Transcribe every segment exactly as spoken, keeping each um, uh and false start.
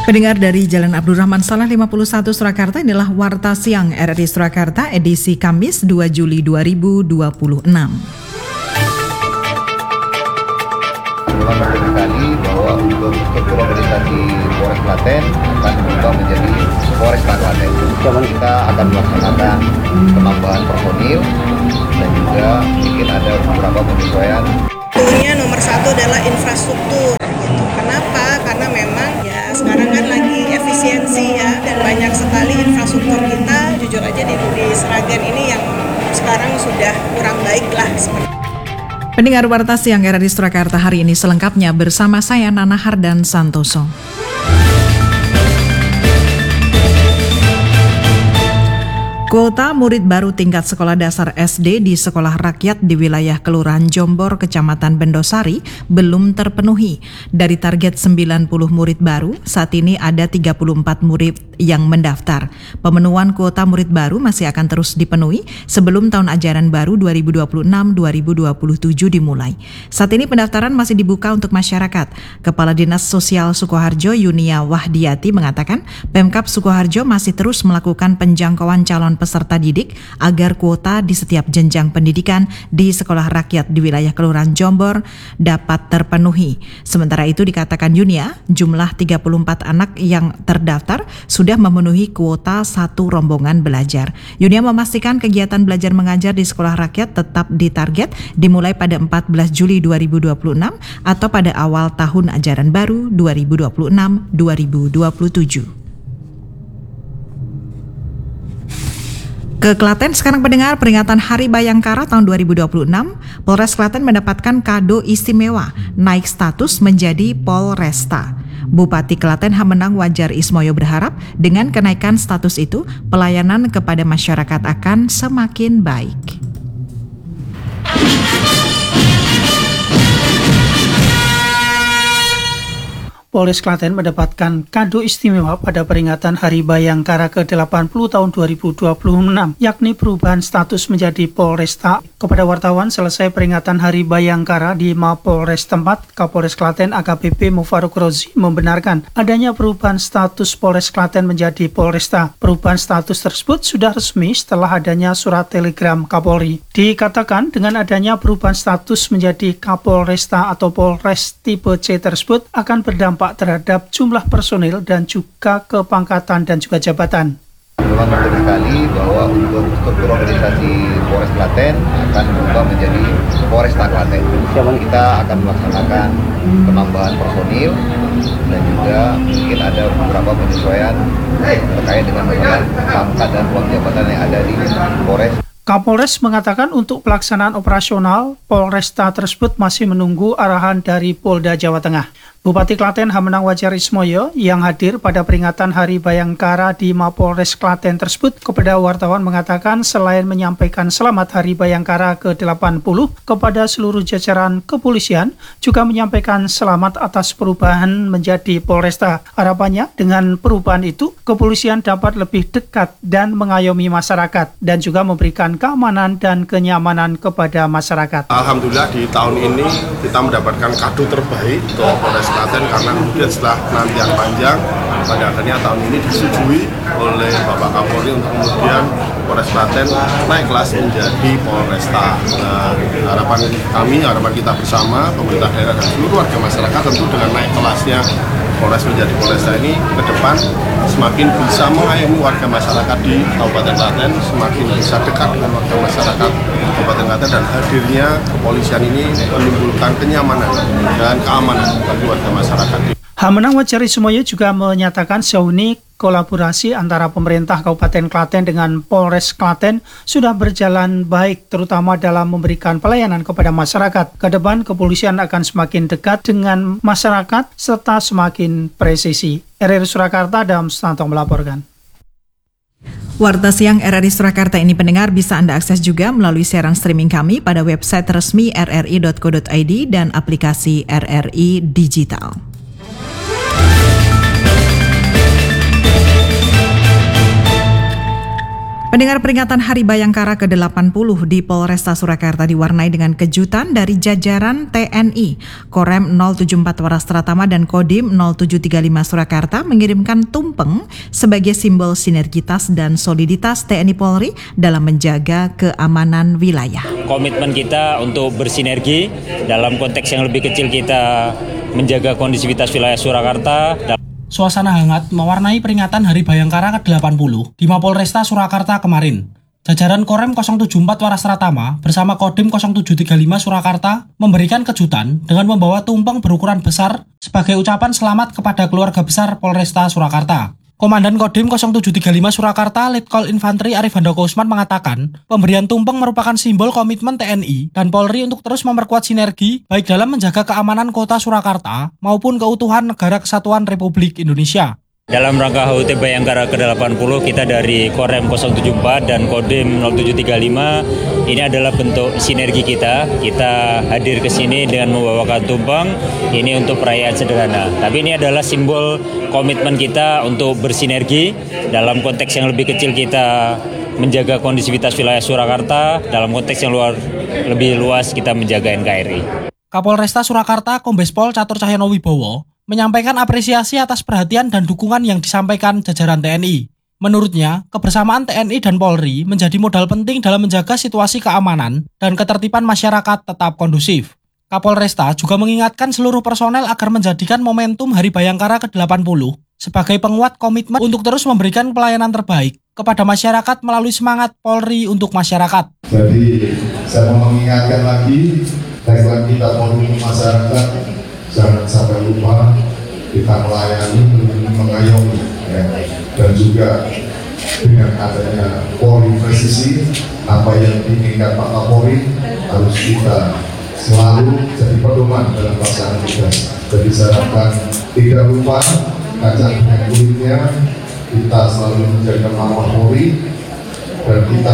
Pendengar dari Jalan Abdurrahman Saleh lima puluh satu Surakarta, inilah Warta Siang R R I Surakarta edisi Kamis dua Juli dua ribu dua puluh enam. Memang penting sekali bahwa untuk struktur organisasi Polres Klaten akan berubah menjadi Polresta Klaten. Kita akan melaksanakan penambahan personil dan juga mungkin ada beberapa penyesuaian. Tentunya nomor satu adalah infrastruktur. Gitu. Kenapa? Karena memang ya sekarang kan lagi efisiensi ya, dan banyak sekali infrastruktur kita jujur aja di, di Sragen ini yang sekarang sudah kurang baik lah seperti. Pendengar Warta Siang R R I Surakarta hari ini selengkapnya bersama saya Nana Hardan Santoso. Kuota murid baru tingkat sekolah dasar S D di sekolah rakyat di wilayah Kelurahan Jombor, Kecamatan Bendosari belum terpenuhi. Dari target sembilan puluh murid baru, saat ini ada tiga puluh empat murid yang mendaftar. Pemenuhan kuota murid baru masih akan terus dipenuhi sebelum tahun ajaran baru dua ribu dua puluh enam dua ribu dua puluh tujuh dimulai. Saat ini pendaftaran masih dibuka untuk masyarakat. Kepala Dinas Sosial Sukoharjo Yunia Wahdiati mengatakan Pemkab Sukoharjo masih terus melakukan penjangkauan calon peserta didik agar kuota di setiap jenjang pendidikan di sekolah rakyat di wilayah Kelurahan Jombor dapat terpenuhi. Sementara itu dikatakan Yunia, jumlah tiga puluh empat anak yang terdaftar sudah memenuhi kuota satu rombongan belajar. Yunia memastikan kegiatan belajar mengajar di sekolah rakyat tetap ditarget dimulai pada empat belas Juli dua ribu dua puluh enam atau pada awal tahun ajaran baru dua ribu dua puluh enam dua ribu dua puluh tujuh. Ke Klaten sekarang pendengar, peringatan Hari Bayangkara tahun dua ribu dua puluh enam, Polres Klaten mendapatkan kado istimewa, naik status menjadi Polresta. Bupati Klaten Hamenang Wajar Ismoyo berharap dengan kenaikan status itu, pelayanan kepada masyarakat akan semakin baik. Polres Klaten mendapatkan kado istimewa pada peringatan Hari Bayangkara ke delapan puluh tahun dua ribu dua puluh enam, yakni perubahan status menjadi Polresta. Kepada wartawan selesai peringatan Hari Bayangkara di Mapolres tempat, Kapolres Klaten A K B P Mufaruk Rozi membenarkan adanya perubahan status Polres Klaten menjadi Polresta. Perubahan status tersebut sudah resmi setelah adanya surat telegram Kapolri. Dikatakan dengan adanya perubahan status menjadi Kapolresta atau Polres tipe C tersebut akan berdampak terhadap jumlah personil dan juga kepangkatan dan juga jabatan. Memang penting sekali bahwa untuk struktur organisasi Polres Klaten akan berubah menjadi Polresta Klaten. Kita akan melaksanakan penambahan personil dan juga mungkin ada beberapa penyesuaian terkait dengan pangkat dan uang jabatan yang ada di Polres. Kapolres mengatakan untuk pelaksanaan operasional Polresta tersebut masih menunggu arahan dari Polda Jawa Tengah. Bupati Klaten Hamenang Wajar Ismoyo yang hadir pada peringatan Hari Bayangkara di Mapolres Klaten tersebut kepada wartawan mengatakan selain menyampaikan selamat Hari Bayangkara ke delapan puluh kepada seluruh jajaran kepolisian, juga menyampaikan selamat atas perubahan menjadi Polresta. Harapannya dengan perubahan itu, kepolisian dapat lebih dekat dan mengayomi masyarakat dan juga memberikan keamanan dan kenyamanan kepada masyarakat. Alhamdulillah di tahun ini kita mendapatkan kado terbaik untuk Polres Klaten karena kemudian setelah penantian panjang pada akhirnya tahun ini disetujui oleh Bapak Kapolri untuk kemudian Polres Klaten naik kelas menjadi Polresta. Nah, harapan kami, harapan kita bersama pemerintah daerah dan seluruh warga masyarakat tentu dengan naik kelasnya Polres menjadi Polresta ini ke depan semakin bisa mengayomi warga masyarakat di Kabupaten Klaten, semakin bisa dekat dengan warga masyarakat Kabupaten Klaten, dan hadirnya kepolisian ini menimbulkan kenyamanan dan keamanan bagi warga masyarakat. Hamenang Wajar Ismoyo juga menyatakan sejauh ini kolaborasi antara pemerintah Kabupaten Klaten dengan Polres Klaten sudah berjalan baik, terutama dalam memberikan pelayanan kepada masyarakat. Ke depan, kepolisian akan semakin dekat dengan masyarakat serta semakin presisi. R R I Surakarta, Adam Sutanto melaporkan. Warta Siang R R I Surakarta ini pendengar bisa Anda akses juga melalui siaran streaming kami pada website resmi r r i dot co dot i d dan aplikasi R R I Digital. Pendengar, peringatan Hari Bayangkara ke delapan puluh di Polresta Surakarta diwarnai dengan kejutan dari jajaran T N I. Korem nol tujuh empat Waras Pratama dan Kodim nol tujuh tiga lima Surakarta mengirimkan tumpeng sebagai simbol sinergitas dan soliditas T N I Polri dalam menjaga keamanan wilayah. Komitmen kita untuk bersinergi dalam konteks yang lebih kecil, kita menjaga kondisivitas wilayah Surakarta. Suasana hangat mewarnai peringatan Hari Bayangkara ke delapan puluh di Mapolresta Surakarta kemarin. Jajaran Korem nol tujuh empat Waras Pratama bersama Kodim nol tujuh tiga lima Surakarta memberikan kejutan dengan membawa tumpeng berukuran besar sebagai ucapan selamat kepada keluarga besar Polresta Surakarta. Komandan Kodim nol tujuh tiga lima Surakarta, Letkol Infantri Arif Handoko Usman mengatakan, pemberian tumpeng merupakan simbol komitmen T N I dan Polri untuk terus memperkuat sinergi baik dalam menjaga keamanan kota Surakarta maupun keutuhan Negara Kesatuan Republik Indonesia. Dalam rangka H U T Bayangkara ke delapan puluh, kita dari Korem nol tujuh empat dan Kodim nol tujuh tiga lima, ini adalah bentuk sinergi kita. Kita hadir ke sini dengan membawakan tumpeng, ini untuk perayaan sederhana. Tapi ini adalah simbol komitmen kita untuk bersinergi dalam konteks yang lebih kecil, kita menjaga kondisivitas wilayah Surakarta, dalam konteks yang luar, lebih luas kita menjaga N K R I. Kapolresta Surakarta Kombes Pol Catur Cahyono Wibowo menyampaikan apresiasi atas perhatian dan dukungan yang disampaikan jajaran T N I. Menurutnya, kebersamaan T N I dan Polri menjadi modal penting dalam menjaga situasi keamanan dan ketertiban masyarakat tetap kondusif. Kapolresta juga mengingatkan seluruh personel agar menjadikan momentum Hari Bayangkara ke delapan puluh sebagai penguat komitmen untuk terus memberikan pelayanan terbaik kepada masyarakat melalui semangat Polri untuk masyarakat. Jadi, saya mau mengingatkan lagi, tagline kita Polri untuk masyarakat, jangan sampai lupa kita melayani, mengayomi, ya. Dan juga dengan adanya Polri presisi, apa yang diinginkan Pak Kapolri harus kita selalu jadi pedoman dalam pelaksanaan tugas. Jadi saya harapkan tidak lupa kacang dengan kulitnya, kita selalu menjaga marwah Polri dan kita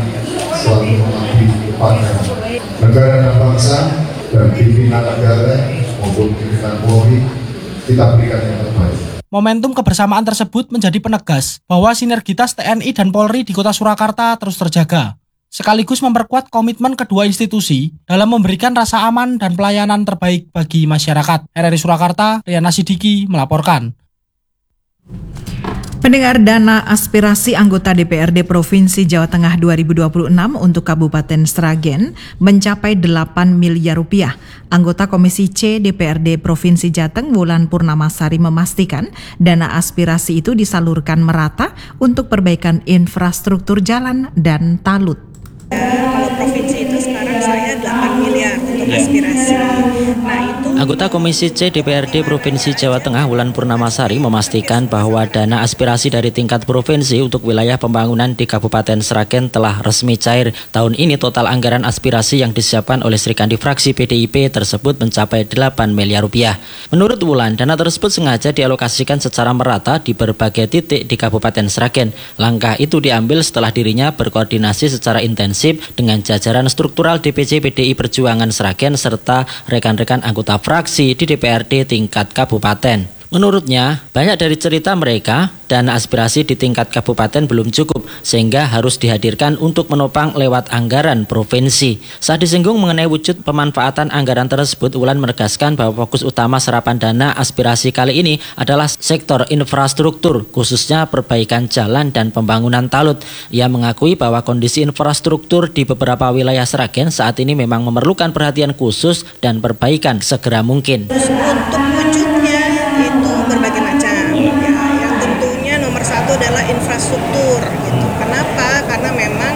selalu mengabdi kepada negara dan bangsa dan pimpinan negara maupun pimpinan Polri, kita berikan yang terbaik. Momentum kebersamaan tersebut menjadi penegas bahwa sinergitas T N I dan Polri di Kota Surakarta terus terjaga, sekaligus memperkuat komitmen kedua institusi dalam memberikan rasa aman dan pelayanan terbaik bagi masyarakat. R R I Surakarta, Riana Sidiki melaporkan. Pendengar, dana aspirasi anggota D P R D Provinsi Jawa Tengah dua ribu dua puluh enam untuk Kabupaten Sragen mencapai delapan miliar rupiah. Anggota Komisi C D P R D Provinsi Jateng, Wulan Purnamasari, memastikan dana aspirasi itu disalurkan merata untuk perbaikan infrastruktur jalan dan talut. Kalau provinsi itu sekarang saya delapan miliar untuk aspirasi. Nah, itu Anggota Komisi C D P R D Provinsi Jawa Tengah, Wulan Purnamasari, memastikan bahwa dana aspirasi dari tingkat provinsi untuk wilayah pembangunan di Kabupaten Sragen telah resmi cair. Tahun ini total anggaran aspirasi yang disiapkan oleh Srikandi fraksi P D I P tersebut mencapai delapan miliar rupiah. Menurut Wulan, dana tersebut sengaja dialokasikan secara merata di berbagai titik di Kabupaten Sragen. Langkah itu diambil setelah dirinya berkoordinasi secara intensif dengan jajaran struktural D P C P D I Perjuangan Sragen serta rekan-rekan anggota fraksi di D P R D tingkat kabupaten. Menurutnya, banyak dari cerita mereka, dana aspirasi di tingkat kabupaten belum cukup sehingga harus dihadirkan untuk menopang lewat anggaran provinsi. Saat disinggung mengenai wujud pemanfaatan anggaran tersebut, Wulan menegaskan bahwa fokus utama serapan dana aspirasi kali ini adalah sektor infrastruktur, khususnya perbaikan jalan dan pembangunan talut. Ia mengakui bahwa kondisi infrastruktur di beberapa wilayah Sragen saat ini memang memerlukan perhatian khusus dan perbaikan segera mungkin. untuk wujudnya itu berbagai macam. Ya, yang tentunya nomor satu adalah infrastruktur. Gitu. Kenapa? Karena memang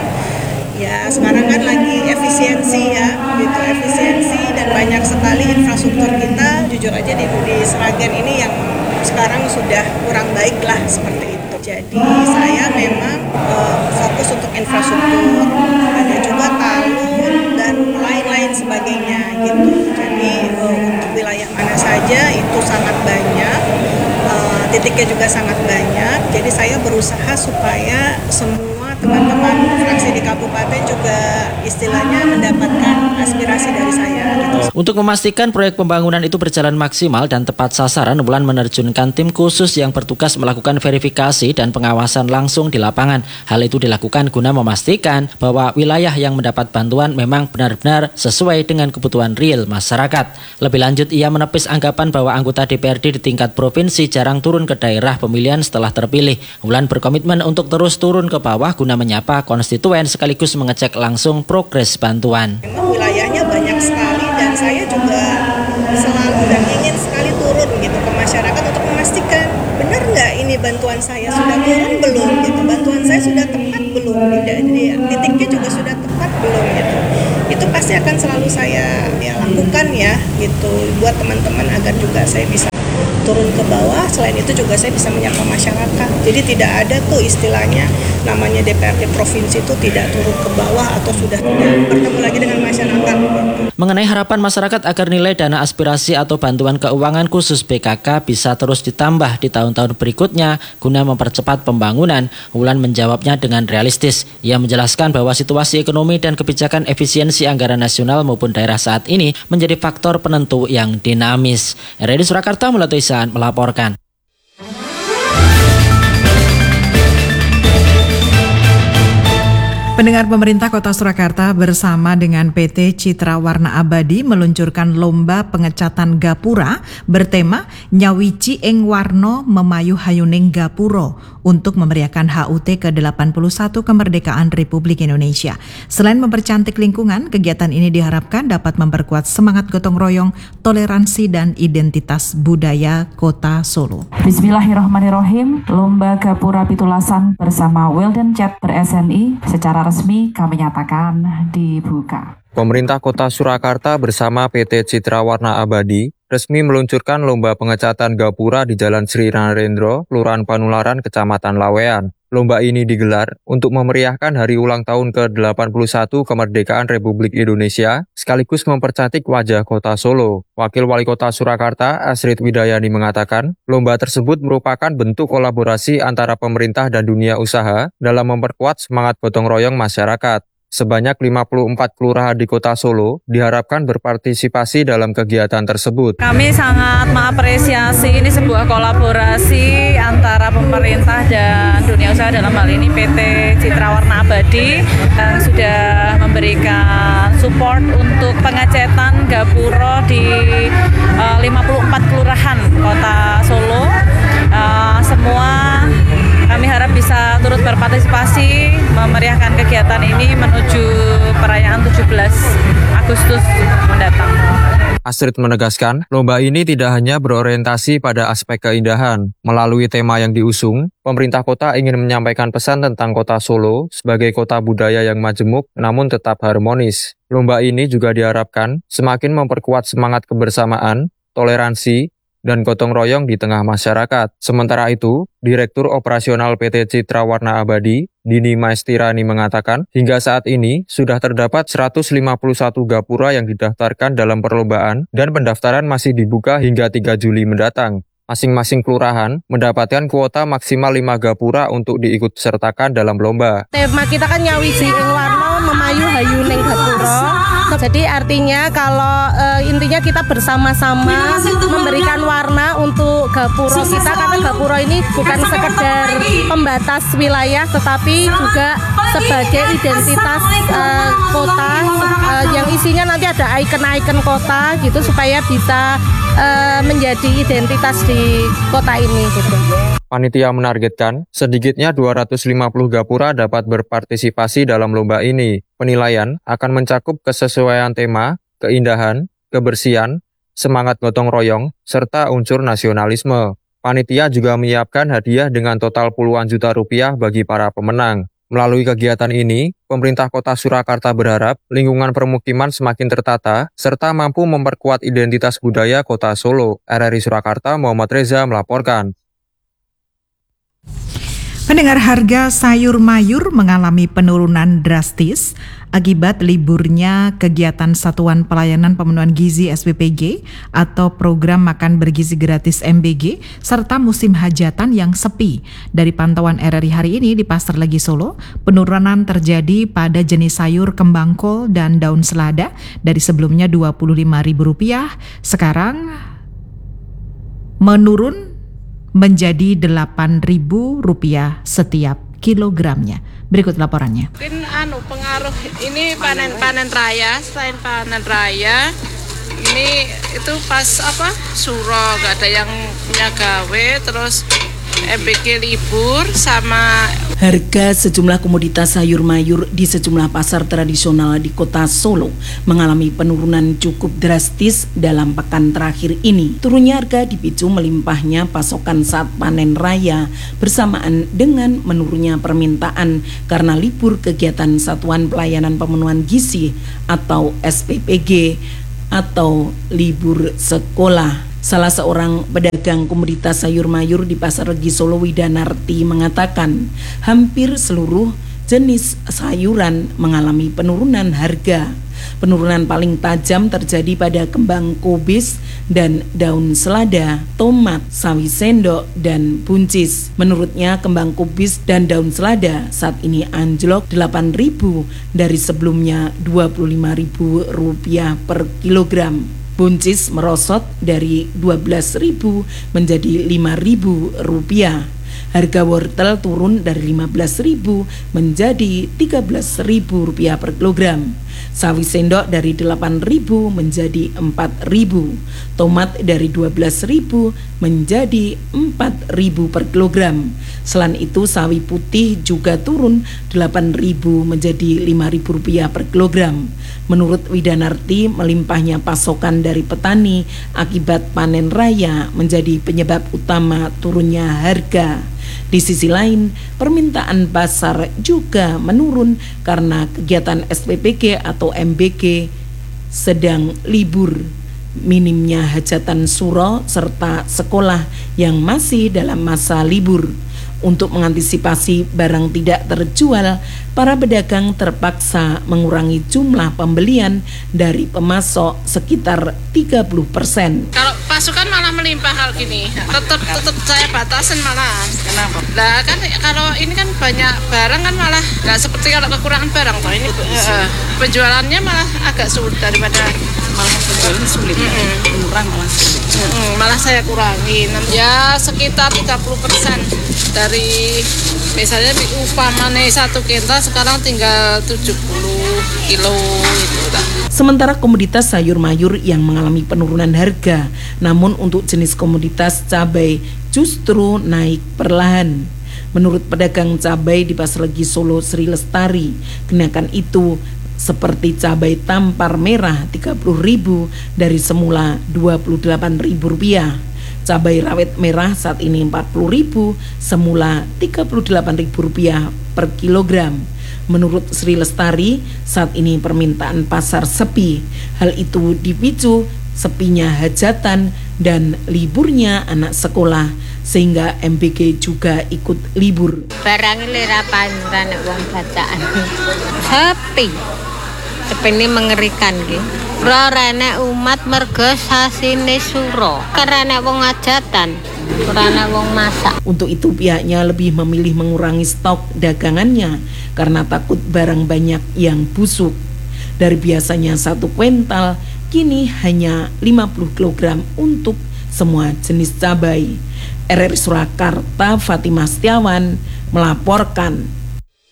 ya sekarang kan lagi efisiensi ya, gitu efisiensi dan banyak sekali infrastruktur kita. Jujur aja di, di Sragen ini yang sekarang sudah kurang baik lah seperti itu. Jadi saya memang uh, fokus untuk infrastruktur, ada juga talut dan lain-lain sebagainya gitu. Jadi uh, untuk wilayah mana saja itu sangat banyak, uh, titiknya juga sangat banyak. Jadi saya berusaha supaya semua teman-teman masih di kabupaten juga istilahnya mendapatkan aspirasi dari saya gitu. Untuk memastikan proyek pembangunan itu berjalan maksimal dan tepat sasaran, Wulan menerjunkan tim khusus yang bertugas melakukan verifikasi dan pengawasan langsung di lapangan. Hal itu dilakukan guna memastikan bahwa wilayah yang mendapat bantuan memang benar-benar sesuai dengan kebutuhan real masyarakat. Lebih lanjut, ia menepis anggapan bahwa anggota D P R D di tingkat provinsi jarang turun ke daerah pemilihan setelah terpilih. Wulan berkomitmen untuk terus turun ke bawah guna menyapa konstituen sekaligus mengecek langsung progres bantuan. Memang wilayahnya banyak sekali dan saya juga selalu dan ingin sekali turun gitu ke masyarakat untuk memastikan benar nggak ini bantuan saya sudah turun belum gitu, bantuan saya sudah tepat belum, jadi titiknya juga sudah tepat belum gitu. Itu pasti akan selalu saya ya, lakukan ya gitu buat teman-teman agar juga saya bisa turun ke bawah. Selain itu juga saya bisa menyapa masyarakat. Jadi tidak ada tuh istilahnya namanya D P R D provinsi itu tidak turun ke bawah atau sudah tidak bertemu lagi dengan masyarakat. Mengenai harapan masyarakat agar nilai dana aspirasi atau bantuan keuangan khusus B K K bisa terus ditambah di tahun-tahun berikutnya guna mempercepat pembangunan, Wulan menjawabnya dengan realistis. Ia menjelaskan bahwa situasi ekonomi dan kebijakan efisiensi anggaran nasional maupun daerah saat ini menjadi faktor penentu yang dinamis. R R I Surakarta melalui Isan melaporkan. Pendengar, pemerintah Kota Surakarta bersama dengan P T Citra Warna Abadi meluncurkan lomba pengecatan gapura bertema Nyawici ing Warno Memayu Hayuning Gapuro untuk memeriahkan H U T ke delapan puluh satu kemerdekaan Republik Indonesia. Selain mempercantik lingkungan, kegiatan ini diharapkan dapat memperkuat semangat gotong royong, toleransi dan identitas budaya Kota Solo. Bismillahirrahmanirrahim. Lomba Gapura Pitulasan bersama Wilden Chat ber-S N I secara resmi kami nyatakan dibuka. Pemerintah Kota Surakarta bersama P T Citra Warna Abadi resmi meluncurkan lomba pengecatan gapura di Jalan Sri Narendra, Kelurahan Panularan, Kecamatan Lawean. Lomba ini digelar untuk memeriahkan hari ulang tahun ke delapan puluh satu kemerdekaan Republik Indonesia, sekaligus mempercantik wajah Kota Solo. Wakil Wali Kota Surakarta, Asrid Widayani mengatakan, lomba tersebut merupakan bentuk kolaborasi antara pemerintah dan dunia usaha dalam memperkuat semangat gotong royong masyarakat. Sebanyak lima puluh empat kelurahan di Kota Solo diharapkan berpartisipasi dalam kegiatan tersebut. Kami sangat mengapresiasi ini sebuah kolaborasi antara pemerintah dan dunia usaha, dalam hal ini P T Citra Warna Abadi yang sudah memberikan support untuk pengecetan gapura di uh, lima puluh empat kelurahan Kota Solo. Uh, semua kami harap bisa turut berpartisipasi memeriahkan kegiatan ini menuju perayaan tujuh belas Agustus mendatang. Astrid menegaskan, lomba ini tidak hanya berorientasi pada aspek keindahan. Melalui tema yang diusung, pemerintah kota ingin menyampaikan pesan tentang Kota Solo sebagai kota budaya yang majemuk namun tetap harmonis. Lomba ini juga diharapkan semakin memperkuat semangat kebersamaan, toleransi, dan gotong royong di tengah masyarakat. Sementara itu, Direktur Operasional P T Citra Warna Abadi, Dini Maestirani mengatakan, hingga saat ini sudah terdapat seratus lima puluh satu gapura yang didaftarkan dalam perlombaan dan pendaftaran masih dibuka hingga tiga Juli mendatang. Masing-masing kelurahan mendapatkan kuota maksimal lima gapura untuk diikut sertakan dalam lomba. Tema kita kan Nyawici ing Warno Memayu Hayuning Gapura. Jadi artinya kalau e, intinya kita bersama-sama memberikan warna untuk gapura kita, karena gapura ini bukan sekedar pembatas wilayah tetapi juga sebagai identitas e, kota e, yang isinya nanti ada ikon-ikon kota gitu supaya bisa e, menjadi identitas di kota ini gitu. Panitia menargetkan sedikitnya dua ratus lima puluh gapura dapat berpartisipasi dalam lomba ini. Penilaian akan mencakup kesesuaian tema, keindahan, kebersihan, semangat gotong royong, serta unsur nasionalisme. Panitia juga menyiapkan hadiah dengan total puluhan juta rupiah bagi para pemenang. Melalui kegiatan ini, pemerintah Kota Surakarta berharap lingkungan permukiman semakin tertata, serta mampu memperkuat identitas budaya Kota Solo. R R I Surakarta, Muhammad Reza melaporkan. Pendengar, harga sayur mayur mengalami penurunan drastis akibat liburnya kegiatan Satuan Pelayanan Pemenuhan Gizi S P P G atau Program Makan Bergizi Gratis M B G serta musim hajatan yang sepi. Dari pantauan R R I hari ini di Pasar Legi Solo, penurunan terjadi pada jenis sayur kembang kol dan daun selada dari sebelumnya dua puluh lima ribu rupiah, sekarang menurun menjadi delapan ribu rupiah setiap kilogramnya. Berikut laporannya. Mungkin anu pengaruh ini panen panen raya, selain panen raya ini itu pas apa suro gak ada yang punya gawe, terus M B G libur sama harga sejumlah komoditas sayur mayur di sejumlah pasar tradisional di kota Solo mengalami penurunan cukup drastis dalam pekan terakhir ini. Turunnya harga dipicu melimpahnya pasokan saat panen raya bersamaan dengan menurunnya permintaan karena libur kegiatan Satuan Pelayanan Pemenuhan Gizi atau S P P G atau libur sekolah. Salah seorang pedagang komoditas sayur mayur di Pasar Legi Solo, Widanarti, mengatakan hampir seluruh jenis sayuran mengalami penurunan harga. Penurunan paling tajam terjadi pada kembang kubis dan daun selada, tomat, sawi sendok, dan buncis. Menurutnya kembang kubis dan daun selada saat ini anjlok delapan ribu dari sebelumnya dua puluh lima ribu rupiah per kilogram. Buncis merosot dari dua belas ribu menjadi lima ribu rupiah. Harga wortel turun dari lima belas ribu menjadi tiga belas ribu rupiah per kilogram. Sawi sendok dari delapan ribu menjadi empat ribu. Tomat dari dua belas ribu menjadi empat ribu per kilogram. Selain itu sawi putih juga turun delapan ribu menjadi lima ribu rupiah per kilogram. Menurut Widanarti, melimpahnya pasokan dari petani akibat panen raya menjadi penyebab utama turunnya harga. Di sisi lain, permintaan pasar juga menurun karena kegiatan S P P G atau M B G sedang libur, minimnya hajatan suro serta sekolah yang masih dalam masa libur. Untuk mengantisipasi barang tidak terjual, para pedagang terpaksa mengurangi jumlah pembelian dari pemasok sekitar tiga puluh persen. Kalau pasukan malah melimpah hal gini, tetap tetap saya batasin malah. Kenapa? Nah kan kalau ini kan banyak barang kan malah nggak seperti kalau kekurangan barang toh ini uh, penjualannya malah agak sulit daripada malah penjualan sulit, mm-hmm. kurang malah. Mm-hmm. Malah saya kurangin ya sekitar tiga puluh persen dari misalnya upamane satu kintal sekarang tinggal tujuh puluh kilo gitu. Sementara komoditas sayur mayur yang mengalami penurunan harga, namun untuk jenis komoditas cabai justru naik perlahan. Menurut pedagang cabai di Pasar Legi Solo, Sri Lestari, kenaikan itu seperti cabai tampar merah tiga puluh ribu dari semula dua puluh delapan ribu rupiah. Cabai rawit merah saat ini empat puluh ribu, semula tiga puluh delapan ribu rupiah per kilogram. Menurut Sri Lestari, saat ini permintaan pasar sepi. Hal itu dipicu sepinya hajatan dan liburnya anak sekolah, sehingga M B G juga ikut libur. Barang lera pantan wong bacaan. Sepi. Sepi ini mengerikan gitu. Ora enek umat mergo sasine suro. Karena wong hajatan, ora wong masak. Untuk itu pihaknya lebih memilih mengurangi stok dagangannya karena takut barang banyak yang busuk. Dari biasanya satu kuintal, kini hanya lima puluh kilogram untuk semua jenis cabai. R R I Surakarta, Fatimah Setiawan melaporkan.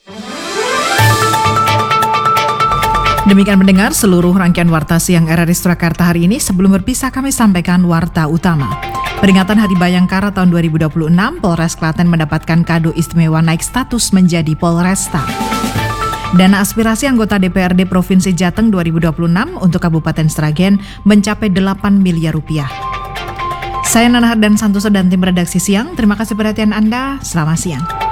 Demikian mendengar seluruh rangkaian Warta Siang R R I Surakarta hari ini. Sebelum berpisah kami sampaikan Warta Utama. Peringatan Hari Bayangkara tahun dua ribu dua puluh enam, Polres Klaten mendapatkan kado istimewa naik status menjadi Polresta. Dana aspirasi anggota D P R D Provinsi Jateng dua ribu dua puluh enam untuk Kabupaten Sragen mencapai delapan miliar rupiah. Saya Nana dan Santoso dan tim redaksi Siang, terima kasih perhatian Anda, selamat siang.